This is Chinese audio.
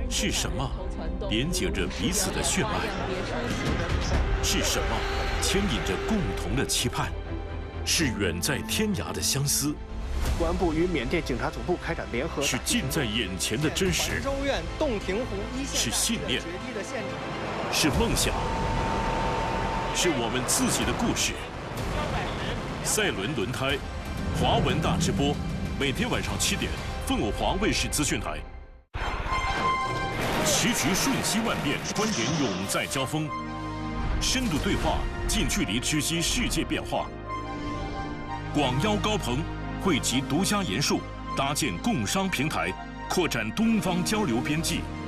是什么连接着彼此的血脉？是什么牵引着共同的期盼？是远在天涯的相思。 公安部与缅甸警察总部开展联合。 是近在眼前的真实。 州院洞庭湖一线是信念。是梦想。是我们自己的故事。赛伦轮胎，华文大直播，每天晚上7点，凤凰华卫视资讯台。棋局瞬息万变，观点永在交锋，深度对话，近距离直击世界变化。广邀高朋，汇集独家研述，搭建共商平台，扩展东方交流边际。